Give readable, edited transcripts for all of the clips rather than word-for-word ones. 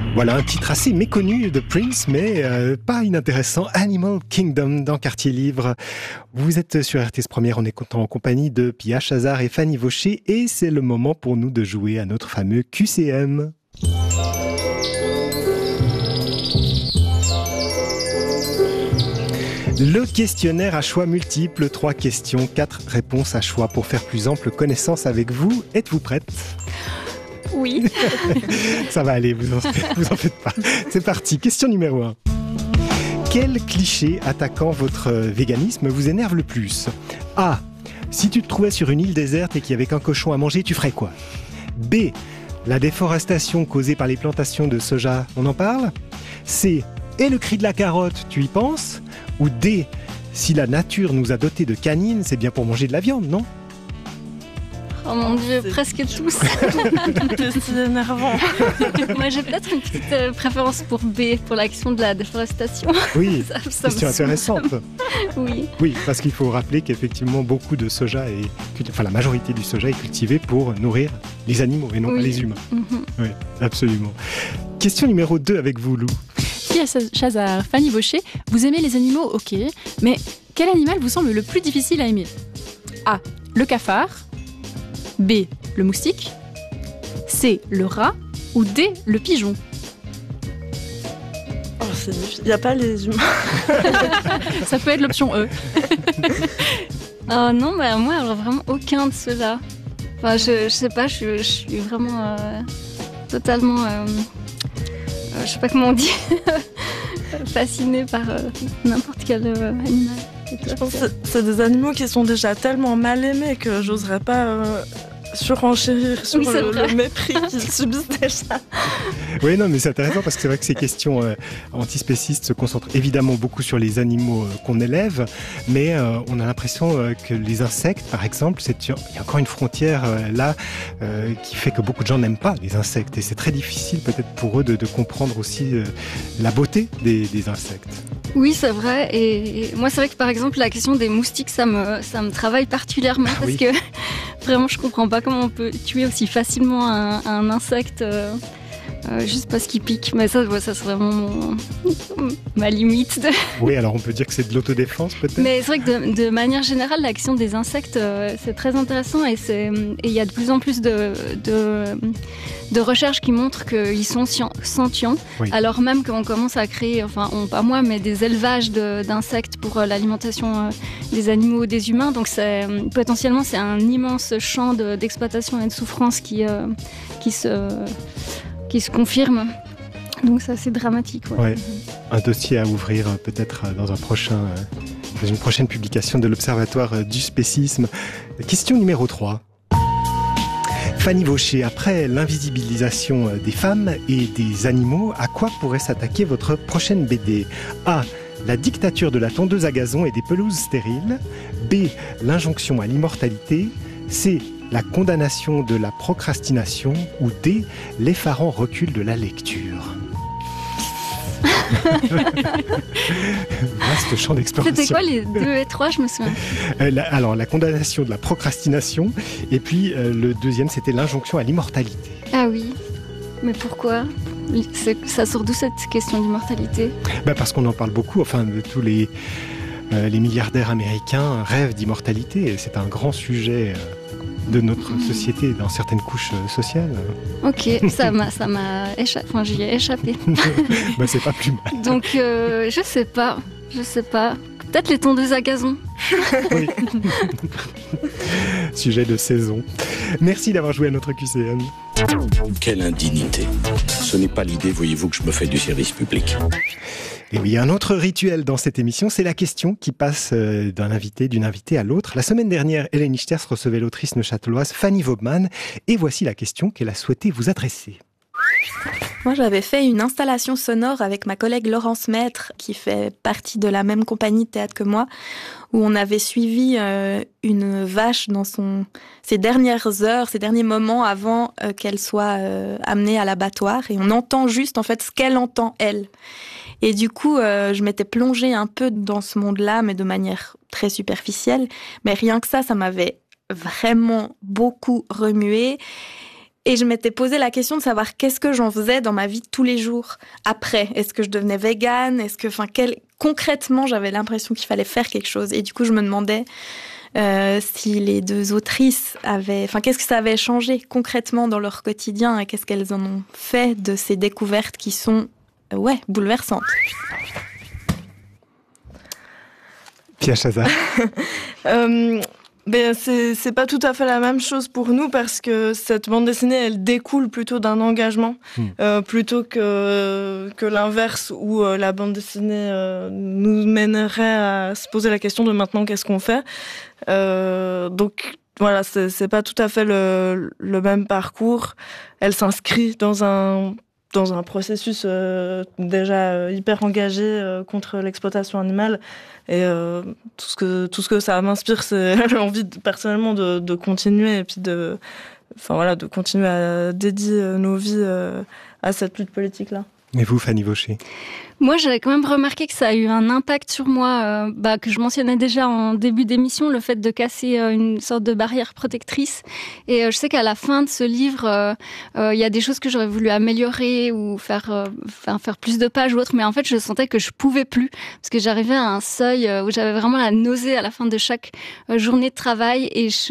Voilà un titre assez méconnu de Prince, mais pas inintéressant. Animal Kingdom dans Quartier Livre. Vous êtes sur RTS Première, on est en compagnie de Pia Chazard et Fanny Vaucher, et c'est le moment pour nous de jouer à notre fameux QCM. Le questionnaire à choix multiples, 3 questions, 4 réponses à choix pour faire plus ample connaissance avec vous. Êtes-vous prête ? Oui. Ça va aller, vous en faites pas. C'est parti, question numéro 1. Quel cliché attaquant votre véganisme vous énerve le plus ? A. Si tu te trouvais sur une île déserte et qu'il n'y avait qu'un cochon à manger, tu ferais quoi ? B. La déforestation causée par les plantations de soja, on en parle ? C. Et le cri de la carotte, tu y penses ? Ou D. Si la nature nous a dotés de canines, c'est bien pour manger de la viande, non ? Oh mon Dieu, presque tous. C'est énervant. Moi, j'ai peut-être une petite préférence pour B, pour l'action de la déforestation. Oui, ça question intéressante. Oui. Oui, parce qu'il faut rappeler qu'effectivement, beaucoup de soja la majorité du soja est cultivée pour nourrir les animaux et non pas les humains. Mm-hmm. Oui, absolument. Question numéro 2 avec vous, Lou. Pia Chazard, Fanny Vaucher, vous aimez les animaux, ok, mais quel animal vous semble le plus difficile à aimer ? A. Le cafard. B. Le moustique. C. Le rat. Ou D. Le pigeon. Oh, c'est difficile. Il n'y a pas les humains. Ça peut être l'option E. Oh non, bah moi, alors vraiment aucun de ceux-là. Enfin, je sais pas, je suis vraiment totalement... je sais pas comment on dit. Fascinée par n'importe quel animal. Je pense que c'est des animaux qui sont déjà tellement mal aimés que j'oserais pas surenchérir sur le mépris qu'ils subissent déjà. Oui, non, mais c'est intéressant parce que c'est vrai que ces questions antispécistes se concentrent évidemment beaucoup sur les animaux qu'on élève, mais on a l'impression que les insectes, par exemple, il y a encore une frontière là qui fait que beaucoup de gens n'aiment pas les insectes, et c'est très difficile peut-être pour eux de comprendre aussi la beauté des insectes. Oui, c'est vrai. Et moi, c'est vrai que par exemple, la question des moustiques, ça me travaille particulièrement parce que vraiment, je comprends pas comment on peut tuer aussi facilement un insecte juste parce qu'il pique. Mais ça c'est vraiment ma limite. Oui, alors on peut dire que c'est de l'autodéfense peut-être. Mais c'est vrai que de manière générale, la question des insectes, c'est très intéressant et il y a de plus en plus de recherches qui montrent qu'ils sont sentients, oui. Alors même qu'on commence à créer, pas moi, mais des élevages d'insectes pour l'alimentation des animaux, des humains. Donc potentiellement, c'est un immense champ d'exploitation et de souffrance qui se confirme. Donc ça, c'est dramatique. Ouais. Ouais. Un dossier à ouvrir peut-être dans une prochaine publication de l'Observatoire du spécisme. Question numéro 3. Fanny Vaucher, après l'invisibilisation des femmes et des animaux, à quoi pourrait s'attaquer votre prochaine BD ? A. La dictature de la tondeuse à gazon et des pelouses stériles. B. L'injonction à l'immortalité. C. La condamnation de la procrastination. Ou D. L'effarant recul de la lecture. Vaste champ d'exploration. C'était quoi les 2 et 3, je me souviens. Alors, la condamnation de la procrastination, et puis le deuxième, c'était l'injonction à l'immortalité. Ah oui, mais pourquoi ? Ça sort d'où cette question d'immortalité ? Parce qu'on en parle beaucoup, de tous les milliardaires américains rêvent d'immortalité, et c'est un grand sujet de notre société dans certaines couches sociales. Ok, ça m'a échappé. J'y ai échappé. C'est pas plus mal. Donc, je sais pas. Peut-être les tondeuses à gazon. Oui. Sujet de saison. Merci d'avoir joué à notre QCM. Quelle indignité. Ce n'est pas l'idée, voyez-vous, que je me fais du service public. Et oui, un autre rituel dans cette émission, c'est la question qui passe d'une invitée à l'autre. La semaine dernière, Hélène Ichters recevait l'autrice neuchâteloise Fanny Waubman, et voici la question qu'elle a souhaité vous adresser. Moi, j'avais fait une installation sonore avec ma collègue Laurence Maître, qui fait partie de la même compagnie de théâtre que moi, où on avait suivi une vache dans ses dernières heures, ses derniers moments avant qu'elle soit amenée à l'abattoir. Et on entend juste, ce qu'elle entend, elle. Et du coup, je m'étais plongée un peu dans ce monde-là, mais de manière très superficielle. Mais rien que ça m'avait vraiment beaucoup remué. Et je m'étais posé la question de savoir qu'est-ce que j'en faisais dans ma vie de tous les jours après. Est-ce que je devenais végane ? Concrètement, j'avais l'impression qu'il fallait faire quelque chose. Et du coup, je me demandais si les deux autrices qu'est-ce que ça avait changé concrètement dans leur quotidien et qu'est-ce qu'elles en ont fait de ces découvertes qui sont, bouleversantes. Pia Chazard. C'est pas tout à fait la même chose pour nous parce que cette bande dessinée, elle découle plutôt d'un engagement plutôt que l'inverse où la bande dessinée nous mènerait à se poser la question de maintenant qu'est-ce qu'on fait. Donc voilà, c'est pas tout à fait le même parcours. Elle s'inscrit dans un processus déjà hyper engagé contre l'exploitation animale. Et tout ce que ça m'inspire, c'est l'envie personnellement de continuer et puis de continuer à dédier nos vies à cette lutte politique-là. Et vous, Fanny Vaucher ? Moi, j'avais quand même remarqué que ça a eu un impact sur moi, que je mentionnais déjà en début d'émission, le fait de casser une sorte de barrière protectrice. Et je sais qu'à la fin de ce livre, il y a des choses que j'aurais voulu améliorer ou faire plus de pages ou autre. Mais en fait, je sentais que je pouvais plus parce que j'arrivais à un seuil où j'avais vraiment la nausée à la fin de chaque journée de travail.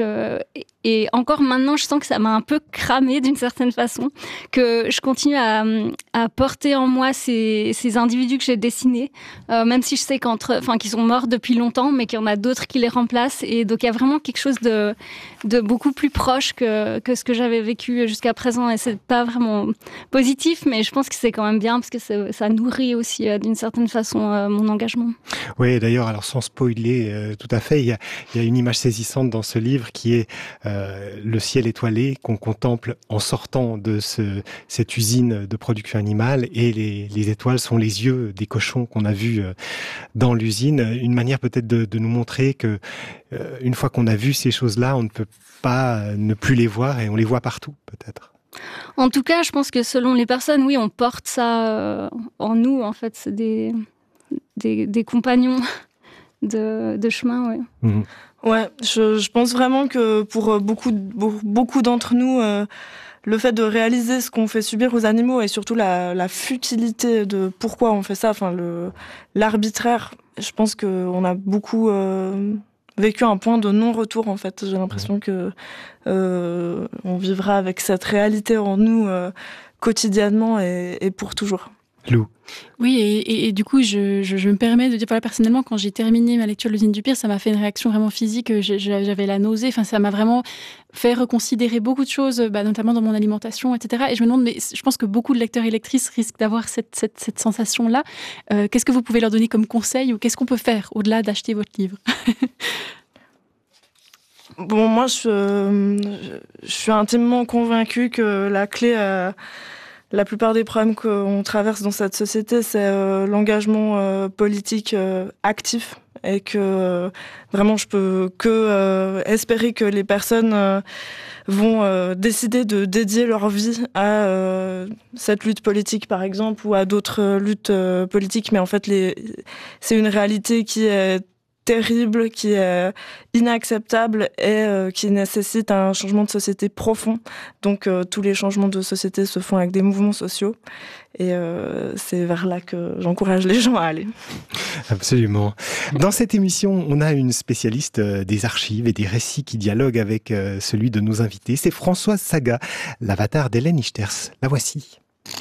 Et encore maintenant, je sens que ça m'a un peu cramé d'une certaine façon, que je continue à porter en moi ces individus que j'ai dessinés, même si je sais qu'ils sont morts depuis longtemps, mais qu'il y en a d'autres qui les remplacent. Et donc, il y a vraiment quelque chose de beaucoup plus proche que ce que j'avais vécu jusqu'à présent. Et c'est pas vraiment positif, mais je pense que c'est quand même bien parce que ça nourrit aussi d'une certaine façon mon engagement. Oui, d'ailleurs, alors sans spoiler tout à fait, il y a une image saisissante dans ce livre qui est le ciel étoilé qu'on contemple en sortant de cette usine de production animale, et les étoiles sont les yeux des cochons qu'on a vus dans l'usine. Une manière peut-être de nous montrer que une fois qu'on a vu ces choses-là, on ne peut pas ne plus les voir, et on les voit partout peut-être. En tout cas, je pense que selon les personnes, oui, on porte ça en nous. En fait, c'est des compagnons de chemin, ouais. Mmh. Ouais, je pense vraiment que pour beaucoup d'entre nous, le fait de réaliser ce qu'on fait subir aux animaux et surtout la futilité de pourquoi on fait ça, l'arbitraire, je pense qu'on a beaucoup vécu un point de non-retour en fait. J'ai l'impression que on vivra avec cette réalité en nous quotidiennement et pour toujours. Lou. Oui, et du coup, je me permets de dire, personnellement, quand j'ai terminé ma lecture de l'usine du pire, ça m'a fait une réaction vraiment physique. J'avais la nausée. Ça m'a vraiment fait reconsidérer beaucoup de choses, notamment dans mon alimentation, etc. Et je me demande, mais je pense que beaucoup de lecteurs et lectrices risquent d'avoir cette sensation-là. Qu'est-ce que vous pouvez leur donner comme conseil, ou qu'est-ce qu'on peut faire au-delà d'acheter votre livre ? Bon, moi, je suis intimement convaincue que la clé à la plupart des problèmes qu'on traverse dans cette société, c'est l'engagement politique actif, et que vraiment je peux que espérer que les personnes vont décider de dédier leur vie à cette lutte politique par exemple, ou à d'autres luttes politiques, mais en fait c'est une réalité qui est terrible, qui est inacceptable et qui nécessite un changement de société profond. Donc tous les changements de société se font avec des mouvements sociaux, et c'est vers là que j'encourage les gens à aller. Absolument. Dans cette émission, on a une spécialiste des archives et des récits qui dialogue avec celui de nos invités. C'est Françoise Saga, l'avatar d'Hélène Ichters. La voici.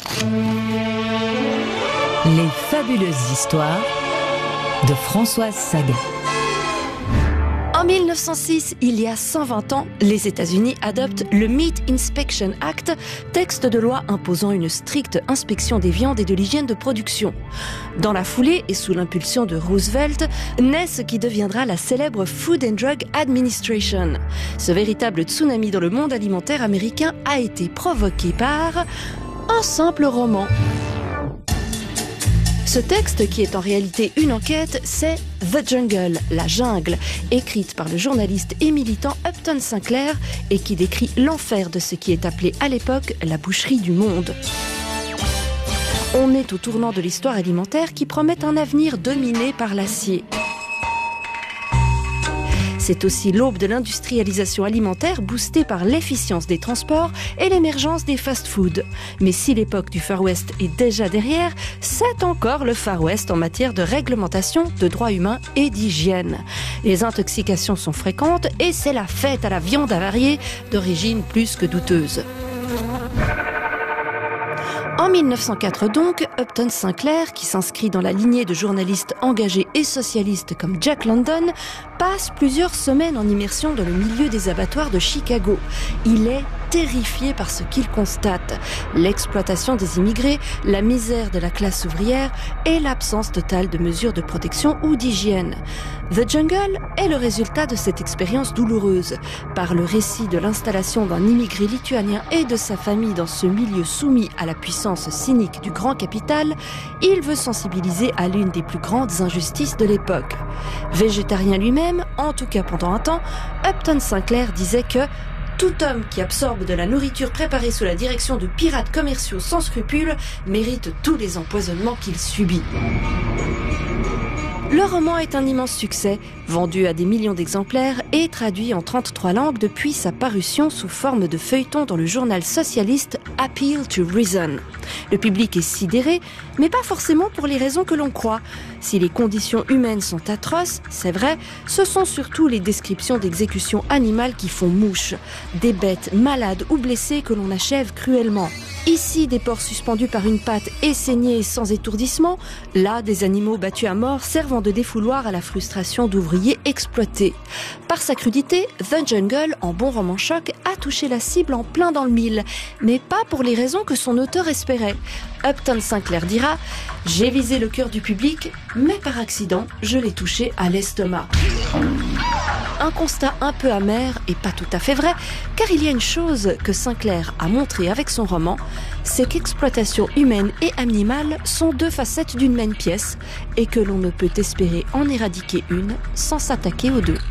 Les fabuleuses histoires de Françoise Saga. En 1906, il y a 120 ans, les États-Unis adoptent le Meat Inspection Act, texte de loi imposant une stricte inspection des viandes et de l'hygiène de production. Dans la foulée, et sous l'impulsion de Roosevelt, naît ce qui deviendra la célèbre Food and Drug Administration. Ce véritable tsunami dans le monde alimentaire américain a été provoqué par un simple roman. Ce texte, qui est en réalité une enquête, c'est The Jungle, la jungle, écrite par le journaliste et militant Upton Sinclair, et qui décrit l'enfer de ce qui est appelé à l'époque la boucherie du monde. On est au tournant de l'histoire alimentaire qui promet un avenir dominé par l'acier. C'est aussi l'aube de l'industrialisation alimentaire boostée par l'efficience des transports et l'émergence des fast-foods. Mais si l'époque du Far West est déjà derrière, c'est encore le Far West en matière de réglementation, de droits humains et d'hygiène. Les intoxications sont fréquentes et c'est la fête à la viande avariée d'origine plus que douteuse. En 1904 donc, Upton Sinclair, qui s'inscrit dans la lignée de journalistes engagés et socialistes comme Jack London, passe plusieurs semaines en immersion dans le milieu des abattoirs de Chicago. Il est terrifié par ce qu'il constate: l'exploitation des immigrés, la misère de la classe ouvrière et l'absence totale de mesures de protection ou d'hygiène. The Jungle est le résultat de cette expérience douloureuse. Par le récit de l'installation d'un immigré lituanien et de sa famille dans ce milieu soumis à la puissance cynique du grand capital, il veut sensibiliser à l'une des plus grandes injustices de l'époque. Végétarien lui-même, en tout cas pendant un temps, Upton Sinclair disait que tout homme qui absorbe de la nourriture préparée sous la direction de pirates commerciaux sans scrupules mérite tous les empoisonnements qu'il subit. Le roman est un immense succès, vendu à des millions d'exemplaires et traduit en 33 langues depuis sa parution sous forme de feuilleton dans le journal socialiste Appeal to Reason. Le public est sidéré, mais pas forcément pour les raisons que l'on croit. Si les conditions humaines sont atroces, c'est vrai, ce sont surtout les descriptions d'exécutions animales qui font mouche. Des bêtes malades ou blessées que l'on achève cruellement. Ici, des porcs suspendus par une patte et saignés sans étourdissement. Là, des animaux battus à mort servant de défouloir à la frustration d'ouvriers exploités. Par sa crudité, The Jungle, en bon roman choc, a touché la cible en plein dans le mille. Mais pas pour les raisons que son auteur espérait. Upton Sinclair dira « J'ai visé le cœur du public, mais par accident, je l'ai touché à l'estomac. » Un constat un peu amer et pas tout à fait vrai, car il y a une chose que Sinclair a montrée avec son roman, c'est qu'exploitation humaine et animale sont deux facettes d'une même pièce et que l'on ne peut espérer en éradiquer une sans s'attaquer aux deux.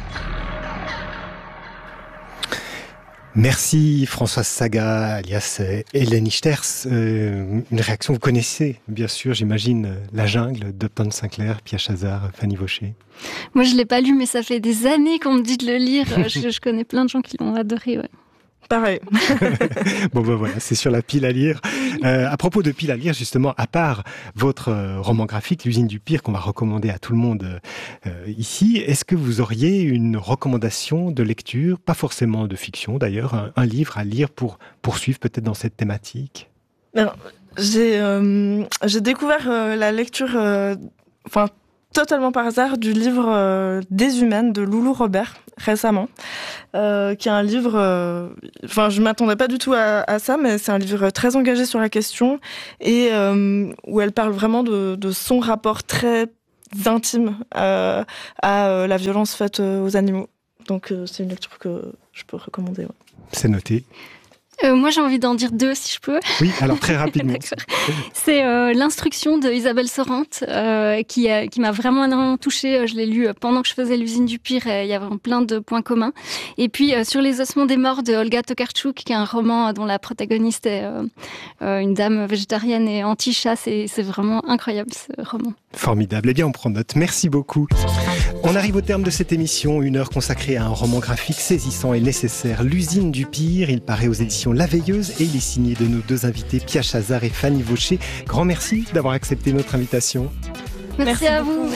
Merci Françoise Saga, alias Hélène Ichters. Une réaction, vous connaissez bien sûr, j'imagine, La Jungle d'Upton Sinclair, Pia Chazard, Fanny Vaucher. Moi je ne l'ai pas lu, mais ça fait des années qu'on me dit de le lire. Je connais plein de gens qui l'ont adoré. Ouais. Pareil. Bon ben voilà, c'est sur la pile à lire. À propos de pile à lire, justement, à part votre roman graphique, L'usine du pire, qu'on va recommander à tout le monde ici, est-ce que vous auriez une recommandation de lecture, pas forcément de fiction d'ailleurs, un livre à lire pour poursuivre peut-être dans cette thématique? Alors, j'ai découvert la lecture, totalement par hasard, du livre Des Humaines de Loulou Robert récemment, qui est un livre, je m'attendais pas du tout à ça, mais c'est un livre très engagé sur la question et où elle parle vraiment de son rapport très intime à la violence faite aux animaux. Donc c'est une lecture que je peux recommander. Ouais. C'est noté. Moi, j'ai envie d'en dire deux, si je peux. Oui, alors très rapidement. C'est l'instruction de Isabelle Sorante qui m'a vraiment énormément touchée. Je l'ai lu pendant que je faisais l'usine du pire et il y a vraiment plein de points communs. Et puis, sur les ossements des morts de Olga Tokarczuk, qui est un roman dont la protagoniste est une dame végétarienne et anti-chat. C'est vraiment incroyable, ce roman. Formidable. Eh bien, on prend note. Merci beaucoup. On arrive au terme de cette émission, une heure consacrée à un roman graphique saisissant et nécessaire, L'usine du pire. Il paraît aux éditions La Veilleuse et il est signé de nos deux invités, Pia Chazard et Fanny Vaucher. Grand merci d'avoir accepté notre invitation. Merci à vous.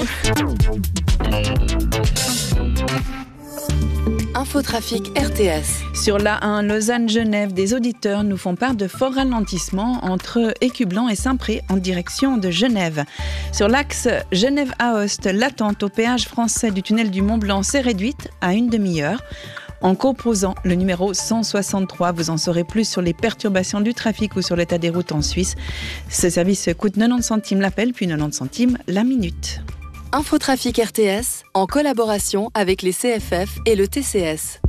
Infotrafic RTS. Sur l'A1 Lausanne-Genève, des auditeurs nous font part de forts ralentissements entre Écublanc et Saint-Pré en direction de Genève. Sur l'axe Genève-Aoste, l'attente au péage français du tunnel du Mont-Blanc s'est réduite à une demi-heure. En composant le numéro 163, vous en saurez plus sur les perturbations du trafic ou sur l'état des routes en Suisse. Ce service coûte 90 centimes l'appel, puis 90 centimes la minute. Infotrafic RTS, en collaboration avec les CFF et le TCS.